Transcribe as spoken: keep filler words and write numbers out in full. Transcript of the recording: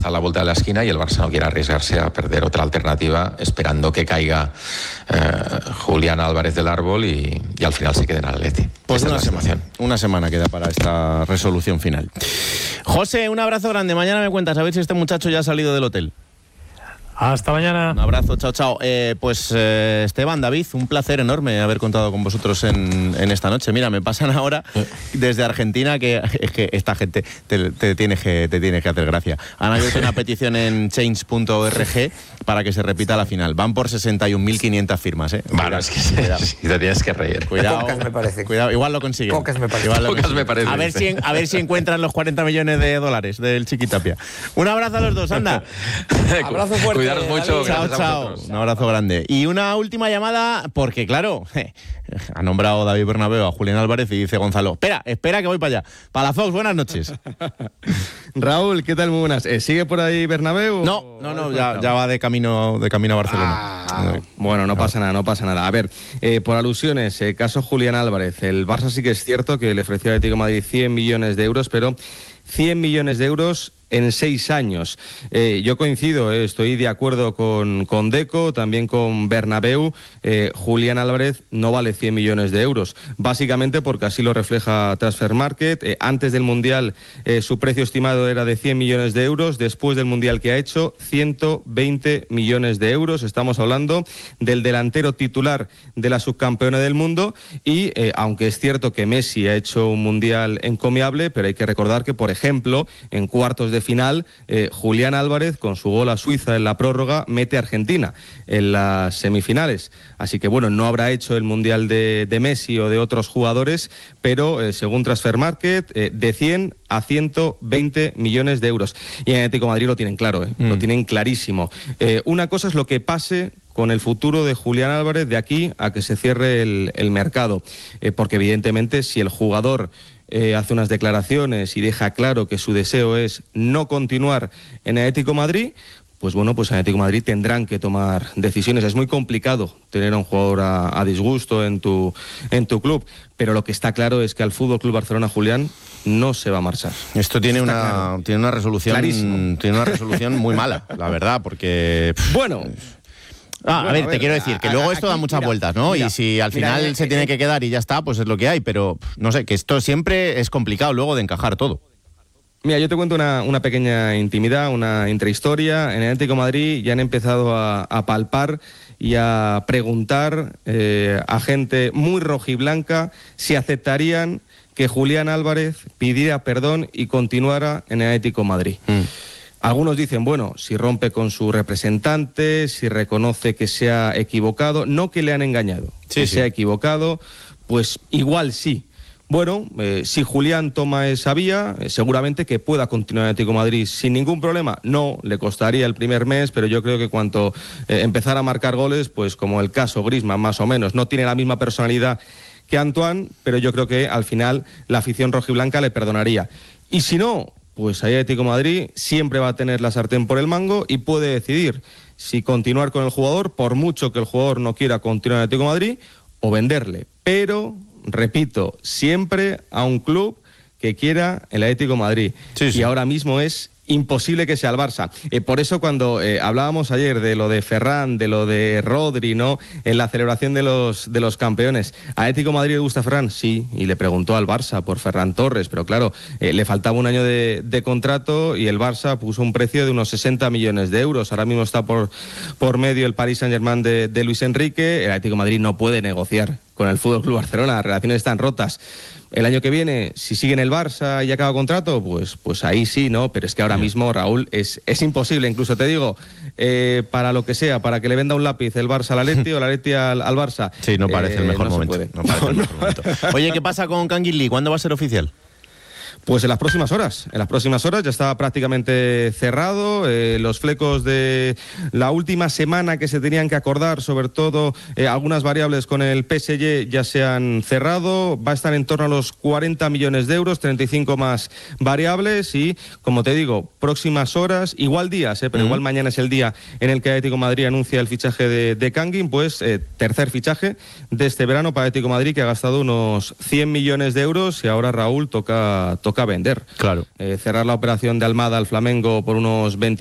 a la vuelta de la esquina y el Barça no quiere arriesgarse a perder otra alternativa esperando que caiga eh, Julián Álvarez del árbol y, y al final se quede en el Atleti. Pues una es la semana, una semana queda para esta resolución final. José, un abrazo grande. Mañana me cuentas a ver si este muchacho ya ha salido del hotel. Hasta mañana. Un abrazo, chao, chao. Eh, pues eh, Esteban, David, un placer enorme haber contado con vosotros en, en esta noche. Mira, me pasan ahora desde Argentina que es que esta gente te, te, tienes que, te tienes que hacer gracia. Han abierto una petición en change punto org para que se repita la final. Van por sesenta y un mil quinientas firmas, ¿eh? Bueno, es que sí, te tienes que reír. Cuidado, Pocas me parece. Cuidado, igual lo consiguen. Pocas me parece. Igual lo Pocas consiguen. me parece. A ver, si, a ver si encuentran los cuarenta millones de dólares del Chiquitapia. Un abrazo a los dos, anda. Abrazo fuerte. Cuidaros mucho. David. Chao, chao. Un abrazo grande. Y una última llamada, porque claro, je, ha nombrado David Bernabéu a Julián Álvarez y dice Gonzalo, espera, espera que voy para allá. Palafox, buenas noches. Raúl, ¿qué tal? Muy buenas. ¿Eh, ¿Sigue por ahí Bernabéu? No, no, no, ya, ya va de camino, de camino a Barcelona. Ah, bueno, no pasa nada, no pasa nada. A ver, eh, por alusiones, eh, caso Julián Álvarez. El Barça sí que es cierto que le ofreció al Atlético de Madrid cien millones de euros, pero cien millones de euros en seis años. Eh, yo coincido, eh, estoy de acuerdo con, con Deco, también con Bernabéu. Eh, Julián Álvarez no vale cien millones de euros, básicamente porque así lo refleja Transfermarkt. Eh, antes del Mundial eh, su precio estimado era de cien millones de euros, después del Mundial que ha hecho, ciento veinte millones de euros. Estamos hablando del delantero titular de la subcampeona del mundo y eh, aunque es cierto que Messi ha hecho un Mundial encomiable, pero hay que recordar que, por ejemplo, en cuartos de final, eh, Julián Álvarez, con su gol a Suiza en la prórroga, mete a Argentina en las semifinales. Así que, bueno, no habrá hecho el Mundial de, de Messi o de otros jugadores, pero eh, según Transfermarkt, eh, de cien a ciento veinte millones de euros. Y en Atlético de Madrid lo tienen claro, eh, mm. lo tienen clarísimo. Eh, una cosa es lo que pase con el futuro de Julián Álvarez de aquí a que se cierre el, el mercado, eh, porque evidentemente si el jugador Eh, hace unas declaraciones y deja claro que su deseo es no continuar en Atlético de Madrid, pues bueno, pues en Atlético de Madrid tendrán que tomar decisiones. Es muy complicado tener a un jugador a, a disgusto en tu, en tu club, pero lo que está claro es que al Fútbol Club Barcelona, Julián, no se va a marchar. Esto tiene una, claro. tiene una resolución, Clarísimo. tiene una resolución muy mala, la verdad, porque pff, Bueno. Ah, Bueno, a ver, a ver, te quiero decir que a, luego a, esto aquí, da muchas mira, vueltas, ¿no? mira, y si al mira, final eh, se eh, tiene eh, que quedar y ya está, pues es lo que hay, pero no sé, que esto siempre es complicado luego de encajar todo. Mira, yo te cuento una, una pequeña intimidad, una intrahistoria. En el Atlético de Madrid ya han empezado a, a palpar y a preguntar eh, a gente muy rojiblanca si aceptarían que Julián Álvarez pidiera perdón y continuara en el Atlético de Madrid. Mm. Algunos dicen, bueno, si rompe con su representante, si reconoce que se ha equivocado, no que le han engañado, sí, que sí. se ha equivocado, pues igual sí. Bueno, eh, si Julián toma esa vía, eh, seguramente que pueda continuar en Atlético de Madrid sin ningún problema. No, le costaría el primer mes, pero yo creo que cuanto eh, empezara a marcar goles, pues como el caso Griezmann, más o menos, no tiene la misma personalidad que Antoine, pero yo creo que al final la afición rojiblanca le perdonaría. Y si no, pues ahí Atlético de Madrid siempre va a tener la sartén por el mango y puede decidir si continuar con el jugador, por mucho que el jugador no quiera continuar en Atlético de Madrid, o venderle. Pero, repito, siempre a un club que quiera el Atlético de Madrid. Sí, sí. Y ahora mismo es imposible que sea el Barça. Eh, por eso cuando eh, hablábamos ayer de lo de Ferran, de lo de Rodri, ¿no? En la celebración de los, de los campeones, ¿a Atlético de Madrid le gusta Ferran? Sí, y le preguntó al Barça por Ferran Torres, pero claro, eh, le faltaba un año de, de contrato y el Barça puso un precio de unos sesenta millones de euros. Ahora mismo está por, por medio el Paris Saint-Germain de, de Luis Enrique. El Atlético de Madrid no puede negociar con el Fútbol Club Barcelona, las relaciones están rotas. El año que viene, si sigue en el Barça y acaba contrato, pues, pues ahí sí, ¿no? Pero es que ahora mismo, Raúl, es, es imposible. Incluso te digo, eh, para lo que sea, para que le venda un lápiz el Barça al Atleti o el Atleti al, al Barça. Sí, no parece eh, el mejor no momento. Se puede. No parece el mejor momento. Oye, ¿qué pasa con Kangin Lee? ¿Cuándo va a ser oficial? Pues en las próximas horas, en las próximas horas ya está prácticamente cerrado. Eh, los flecos de la última semana que se tenían que acordar, sobre todo eh, algunas variables con el P S G ya se han cerrado. Va a estar en torno a los cuarenta millones de euros, treinta y cinco más variables y, como te digo, próximas horas, igual días, eh, pero uh-huh. igual mañana es el día en el que Atlético de Madrid anuncia el fichaje de, de Kangin, pues eh, tercer fichaje de este verano para Atlético de Madrid, que ha gastado unos cien millones de euros y ahora, Raúl, toca... toca toca vender. Claro. Eh, cerrar la operación de Almada al Flamengo por unos veinte